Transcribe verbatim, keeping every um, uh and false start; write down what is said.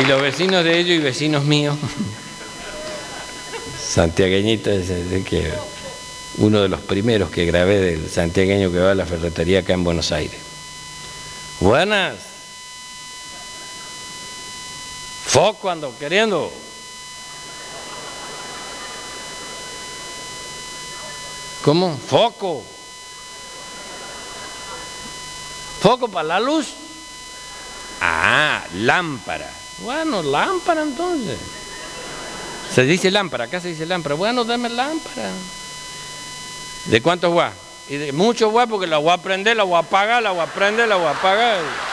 Y los vecinos de ellos y vecinos míos, santiagueñitos, de que uno de los primeros que grabé del santiagueño que va a la ferretería acá en Buenos Aires. Buenas. Foco ando queriendo. ¿Cómo? Foco. Foco para la luz. Ah, lámpara. Bueno, lámpara entonces. Se dice lámpara, acá se dice lámpara. Bueno, dame lámpara. ¿De cuántos watts? Y de muchos watts porque la voy a prender, la voy a apagar, la voy a prender, la voy a apagar.